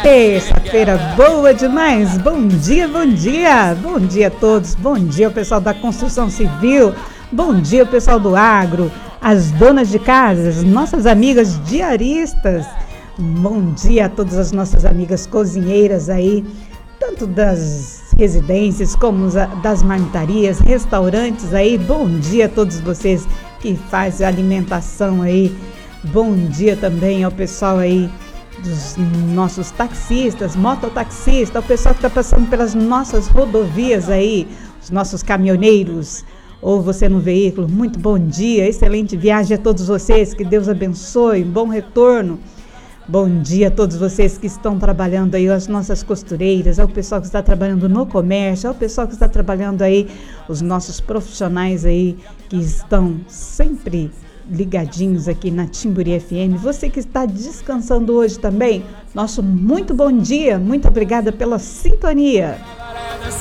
Terça-feira boa demais, bom dia, bom dia, bom dia a todos, bom dia ao pessoal da construção civil, bom dia ao pessoal do agro, as donas de casas, nossas amigas diaristas, bom dia a todas as nossas amigas cozinheiras aí, tanto das residências como das marmitarias, restaurantes aí, bom dia a todos vocês que fazem alimentação aí, bom dia também ao pessoal aí dos nossos taxistas, mototaxistas, o pessoal que está passando pelas nossas rodovias aí, os nossos caminhoneiros, ou você no veículo, muito bom dia, excelente viagem a todos vocês, que Deus abençoe, bom retorno. Bom dia a todos vocês que estão trabalhando aí, as nossas costureiras, ao pessoal que está trabalhando no comércio, ao pessoal que está trabalhando aí, os nossos profissionais aí que estão sempre ligadinhos aqui na Timburi FM. Você que está descansando hoje também, nosso muito bom dia, muito obrigada pela sintonia.